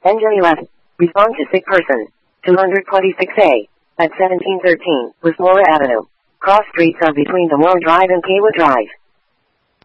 Engine 11. Respond to sick person. 226A. At 1713, Westmora Avenue. Cross streets are between the Moore Drive and Kaywood Drive.